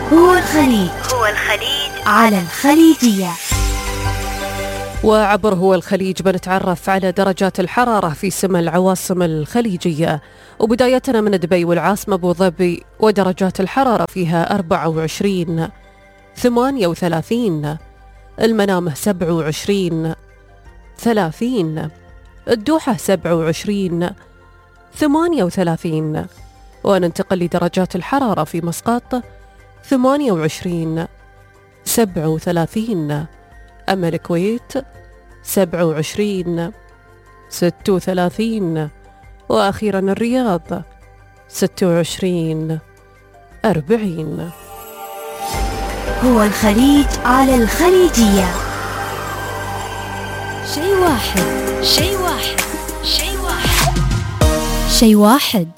هو الخليج على الخليجية. وعبر هو الخليج بنتعرف على درجات الحرارة في سما العواصم الخليجية، وبدايتنا من دبي والعاصمة أبو ظبي، ودرجات الحرارة فيها 24 38، المنامة 27 30، الدوحة 27 38. وننتقل لدرجات الحرارة في مسقط 28 37، أما الكويت 27 36، وأخيرا الرياض 26 40. هو الخليج على الخليجية. شيء واحد.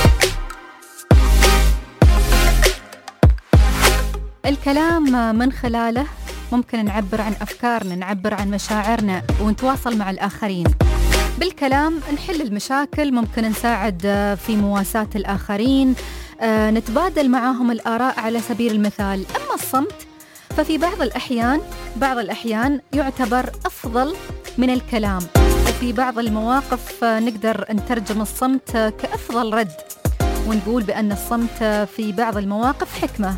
الكلام من خلاله ممكن نعبر عن أفكارنا، نعبر عن مشاعرنا، ونتواصل مع الآخرين. بالكلام نحل المشاكل، ممكن نساعد في مواساة الآخرين، نتبادل معاهم الآراء على سبيل المثال. أما الصمت ففي بعض الأحيان يعتبر أفضل من الكلام، وفي بعض المواقف نقدر نترجم الصمت كأفضل رد، ونقول بأن الصمت في بعض المواقف حكمة.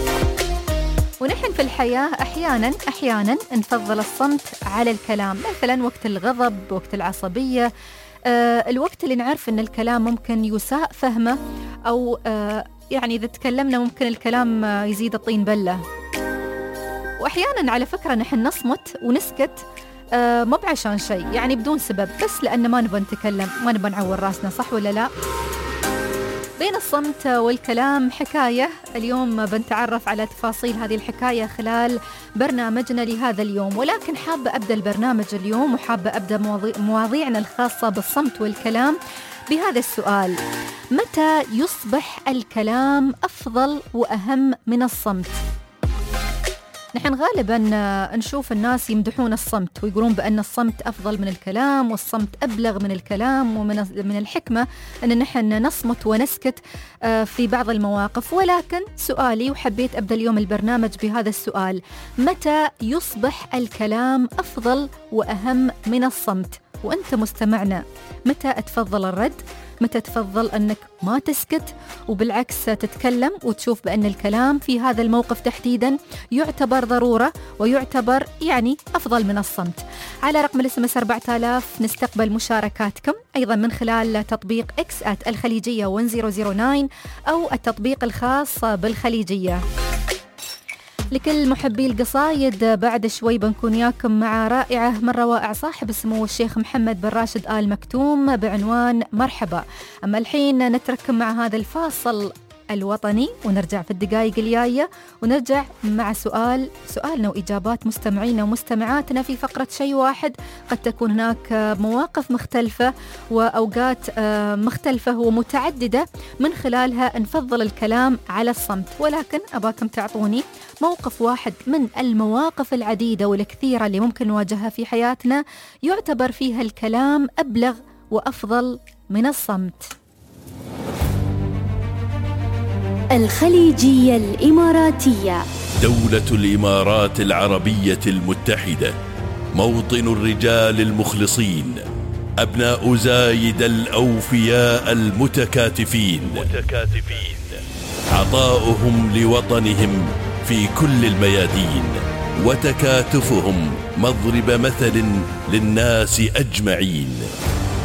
ونحن في الحياة أحيانا نفضل الصمت على الكلام، مثلا وقت الغضب، وقت العصبية، الوقت اللي نعرف أن الكلام ممكن يساء فهمه، أو يعني إذا تكلمنا ممكن الكلام يزيد الطين بلة. وأحيانا على فكرة نحن نصمت ونسكت مو بعشان شيء، يعني بدون سبب، بس لأن ما نبغى نتكلم، ما نبغى نعور راسنا، صح ولا لا؟ بين الصمت والكلام حكاية، اليوم بنتعرف على تفاصيل هذه الحكاية خلال برنامجنا لهذا اليوم. ولكن حابة أبدأ البرنامج اليوم، وحابة أبدأ مواضيعنا الخاصة بالصمت والكلام بهذا السؤال: متى يصبح الكلام أفضل وأهم من الصمت؟ نحن غالباً نشوف الناس يمدحون الصمت ويقولون بأن الصمت أفضل من الكلام، والصمت أبلغ من الكلام، ومن الحكمة أن نحن نصمت ونسكت في بعض المواقف. ولكن سؤالي، وحبيت أبدأ اليوم البرنامج بهذا السؤال: متى يصبح الكلام أفضل وأهم من الصمت؟ وأنت مستمعنا، متى تفضل الرد؟ متى تفضل أنك ما تسكت وبالعكس تتكلم وتشوف بأن الكلام في هذا الموقف تحديدا يعتبر ضرورة ويعتبر يعني أفضل من الصمت؟ على رقم الSMS 4000 نستقبل مشاركاتكم، أيضا من خلال تطبيق X @الخليجية 1009 أو التطبيق الخاص بالخليجية. لكل محبي القصايد، بعد شوي بنكون ياكم مع رائعة من روائع صاحب السمو الشيخ محمد بن راشد آل مكتوم بعنوان مرحبا. أما الحين نترككم مع هذا الفاصل الوطني، ونرجع في الدقائق الجاية ونرجع مع سؤالنا وإجابات مستمعينا ومستمعاتنا في فقرة شيء واحد. قد تكون هناك مواقف مختلفة وأوقات مختلفة ومتعددة من خلالها نفضل الكلام على الصمت، ولكن أباكم تعطوني موقف واحد من المواقف العديدة والكثيرة اللي ممكن نواجهها في حياتنا يعتبر فيها الكلام أبلغ وأفضل من الصمت. الخليجية الإماراتية. دولة الإمارات العربية المتحدة، موطن الرجال المخلصين، أبناء زايد الأوفياء المتكاتفين، عطاؤهم لوطنهم في كل الميادين، وتكاتفهم مضرب مثل للناس أجمعين.